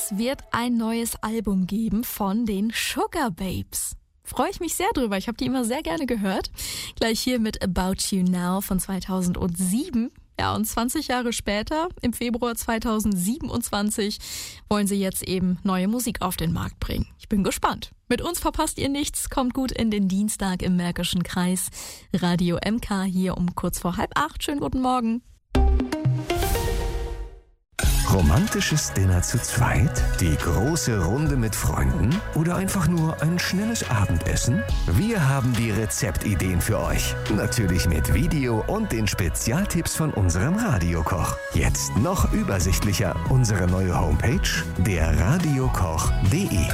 Es wird ein neues Album geben von den Sugababes. Freue ich mich sehr drüber. Ich habe die immer sehr gerne gehört. Gleich hier mit About You Now von 2007. Ja, und 20 Jahre später, im Februar 2027, wollen sie jetzt eben neue Musik auf den Markt bringen. Ich bin gespannt. Mit uns verpasst ihr nichts. Kommt gut in den Dienstag im Märkischen Kreis. Radio MK hier um kurz vor 7:30. Schönen guten Morgen. Romantisches Dinner zu zweit? Die große Runde mit Freunden? Oder einfach nur ein schnelles Abendessen? Wir haben die Rezeptideen für euch. Natürlich mit Video und den Spezialtipps von unserem Radiokoch. Jetzt noch übersichtlicher unsere neue Homepage, derradiokoch.de.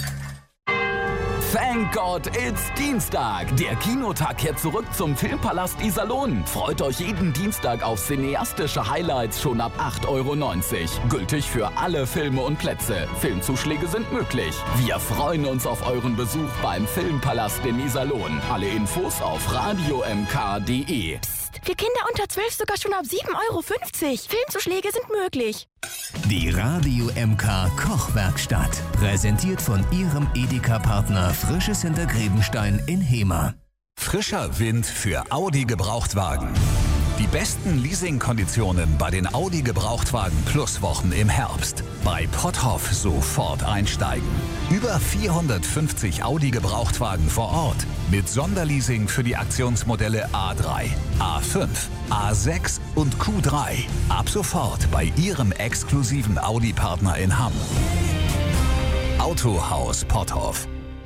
Thank God it's Dienstag. Der Kinotag kehrt zurück zum Filmpalast Iserlohn. Freut euch jeden Dienstag auf cineastische Highlights schon ab 8,90 €. Gültig für alle Filme und Plätze. Filmzuschläge sind möglich. Wir freuen uns auf euren Besuch beim Filmpalast in Iserlohn. Alle Infos auf radiomk.de. Für Kinder unter 12 sogar schon ab 7,50 €. Filmzuschläge sind möglich. Die Radio MK Kochwerkstatt. Präsentiert von Ihrem Edeka-Partner Frisches Hintergrebenstein in Hemer. Frischer Wind für Audi Gebrauchtwagen. Die besten Leasingkonditionen bei den Audi Gebrauchtwagen Plus Wochen im Herbst. Bei Potthoff sofort einsteigen. Über 450 Audi Gebrauchtwagen vor Ort. Mit Sonderleasing für die Aktionsmodelle A3, A5, A6 und Q3. Ab sofort bei Ihrem exklusiven Audi-Partner in Hamm. Autohaus Potthoff.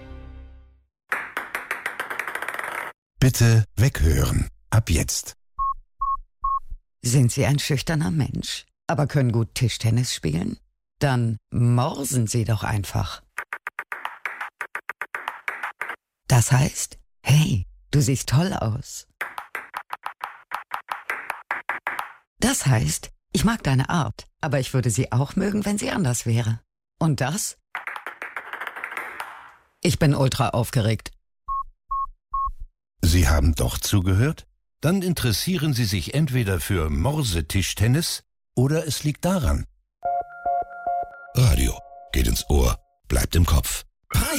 Bitte weghören. Ab jetzt. Sind Sie ein schüchterner Mensch, aber können gut Tischtennis spielen? Dann morsen Sie doch einfach. Das heißt, hey, du siehst toll aus. Das heißt, ich mag deine Art, aber ich würde sie auch mögen, wenn sie anders wäre. Und das? Ich bin ultra aufgeregt. Sie haben doch zugehört? Dann interessieren Sie sich entweder für Morsetischtennis oder es liegt daran. Radio geht ins Ohr, bleibt im Kopf.